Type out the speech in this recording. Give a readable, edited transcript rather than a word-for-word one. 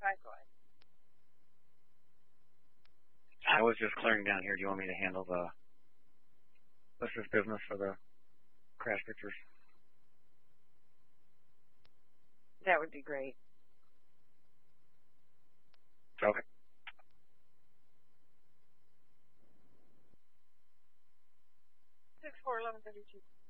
go ahead. I was just clearing down here. Do you want me to handle the this business for the crash pictures? That would be great. Okay. 6-4-11-32.